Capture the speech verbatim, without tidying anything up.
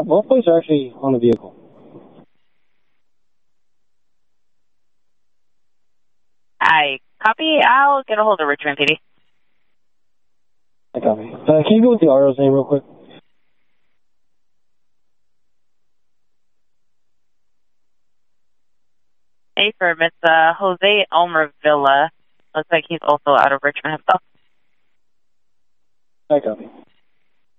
Uh, both plates are actually on the vehicle. I copy. I'll get a hold of Richmond P D. I copy. Uh, can you go with the R O's name real quick? Hey, firm. It's uh, Jose Almervilla. Looks like he's also out of Richmond himself. I copy.